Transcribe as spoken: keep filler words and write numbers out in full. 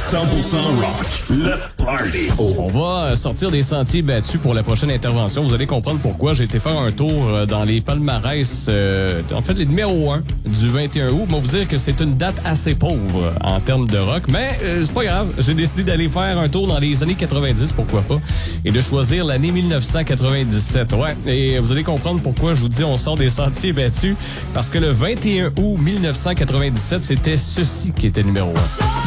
cent pour cent rock, le party. On va sortir des sentiers battus pour la prochaine intervention. Vous allez comprendre pourquoi. J'ai été faire un tour dans les palmarès, euh, en fait, les numéros un du vingt et un août. Moi, vous dire que c'est une date assez pauvre en termes de rock, mais euh, c'est pas grave. J'ai décidé d'aller faire un tour dans les années quatre-vingt-dix, pourquoi pas, et de choisir l'année mille neuf cent quatre-vingt-dix-sept. Ouais, et vous allez comprendre pourquoi je vous dis on sort des sentiers battus, parce que le vingt et un août mille neuf cent quatre-vingt-dix-sept, c'était ceci qui était numéro un.